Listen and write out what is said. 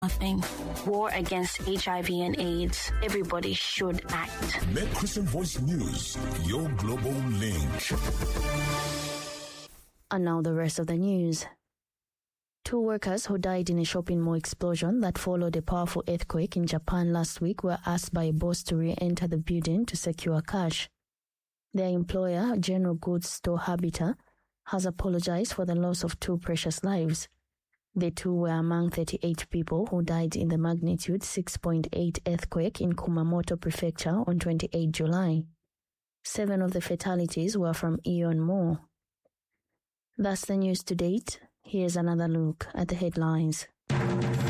nothing. War against HIV and AIDS. Everybody should act. Make Christian Voice News your global link. And now the rest of the news. 2 workers who died in a shopping mall explosion that followed a powerful earthquake in Japan last week were asked by a boss to re-enter the building to secure cash. Their employer, General Goods Store Habitat, has apologized for the loss of 2 precious lives. The 2 were among 38 people who died in the magnitude 6.8 earthquake in Kumamoto Prefecture on 28 July. 7 of the fatalities were from Aeon Mall. That's the news to date. Here's another look at the headlines.